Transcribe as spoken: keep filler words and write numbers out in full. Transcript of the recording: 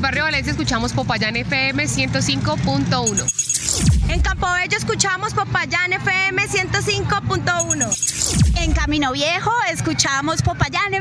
barrio Valencia escuchamos Popayán F M ciento cinco punto uno. En Campobello escuchamos Popayán F M ciento cinco punto uno. En Camino Viejo escuchamos Popayán